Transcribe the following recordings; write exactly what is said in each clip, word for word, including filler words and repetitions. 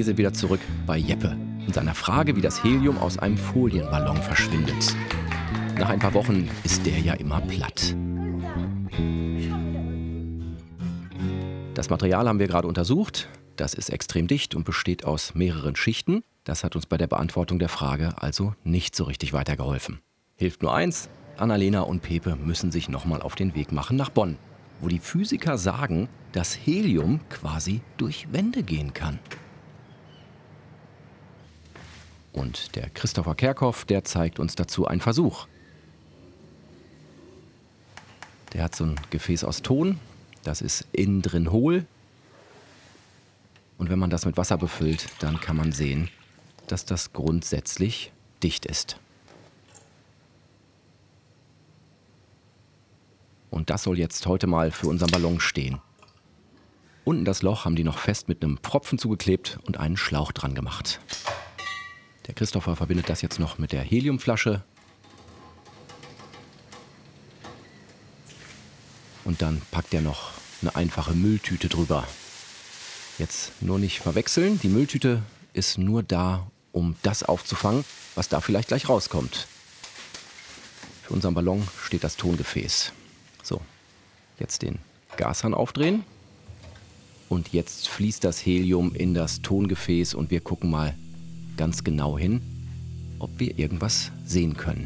sind wieder zurück bei Jeppe und seiner Frage, wie das Helium aus einem Folienballon verschwindet. Nach ein paar Wochen ist der ja immer platt. Das Material haben wir gerade untersucht. Das ist extrem dicht und besteht aus mehreren Schichten. Das hat uns bei der Beantwortung der Frage also nicht so richtig weitergeholfen. Hilft nur eins: Annalena und Pepe müssen sich nochmal auf den Weg machen nach Bonn, wo die Physiker sagen, dass Helium quasi durch Wände gehen kann. Und der Christopher Kerkhoff, der zeigt uns dazu einen Versuch. Der hat so ein Gefäß aus Ton, das ist innen drin hohl. Und wenn man das mit Wasser befüllt, dann kann man sehen, dass das grundsätzlich dicht ist. Und das soll jetzt heute mal für unseren Ballon stehen. Unten das Loch haben die noch fest mit einem Pfropfen zugeklebt und einen Schlauch dran gemacht. Der Christopher verbindet das jetzt noch mit der Heliumflasche. Und dann packt er noch eine einfache Mülltüte drüber. Jetzt nur nicht verwechseln, die Mülltüte ist nur da, um das aufzufangen, was da vielleicht gleich rauskommt. Für unseren Ballon steht das Tongefäß. So, jetzt den Gashahn aufdrehen. Und jetzt fließt das Helium in das Tongefäß und wir gucken mal ganz genau hin, ob wir irgendwas sehen können.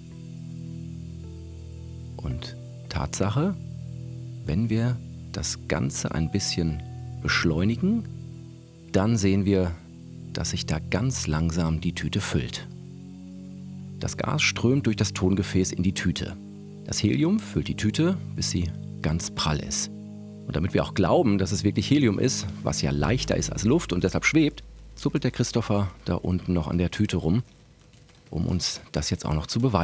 Und Tatsache, wenn wir das Ganze ein bisschen beschleunigen, dann sehen wir, dass sich da ganz langsam die Tüte füllt. Das Gas strömt durch das Tongefäß in die Tüte. Das Helium füllt die Tüte, bis sie ganz prall ist. Und damit wir auch glauben, dass es wirklich Helium ist, was ja leichter ist als Luft und deshalb schwebt, zuppelt der Christopher da unten noch an der Tüte rum, um uns das jetzt auch noch zu beweisen.